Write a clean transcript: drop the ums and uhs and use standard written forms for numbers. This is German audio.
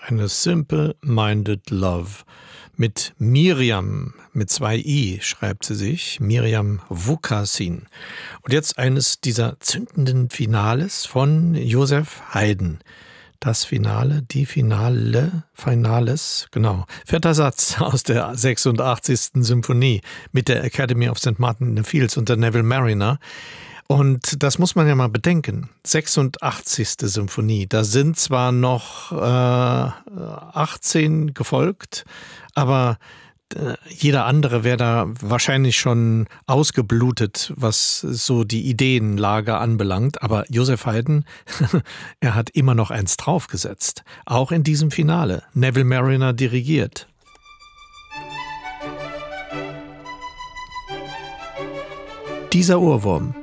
eine Simple-Minded Love mit Miriam, mit 2 I schreibt sie sich, Miriam Vukasin. Und jetzt eines dieser zündenden Finales von Joseph Haydn. Das Finale, die Finales, genau. 4. Satz aus der 86. Symphonie mit der Academy of St. Martin in the Fields unter Neville Marriner. Und das muss man ja mal bedenken. 86. Symphonie, da sind zwar noch 18 gefolgt, aber jeder andere wäre da wahrscheinlich schon ausgeblutet, was so die Ideenlage anbelangt. Aber Joseph Haydn, er hat immer noch eins draufgesetzt. Auch in diesem Finale. Neville Marriner dirigiert. Dieser Ohrwurm